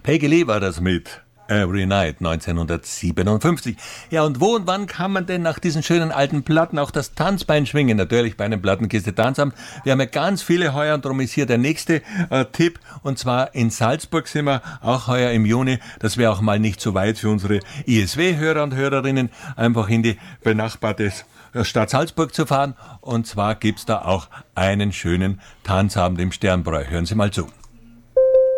Peggy Lee war das mit Every Night 1957. Ja, und wo und wann kann man denn nach diesen schönen alten Platten auch das Tanzbein schwingen? Natürlich bei einem Plattenkiste Tanzamt. Wir haben ja ganz viele heuer und darum ist hier der nächste Tipp. Und zwar in Salzburg sind wir auch heuer im Juni. Das wäre auch mal nicht so weit für unsere ISW-Hörer und Hörerinnen, einfach in die benachbarte Stadt Salzburg zu fahren. Und zwar gibt's da auch einen schönen Tanzabend im Sternbräu. Hören Sie mal zu.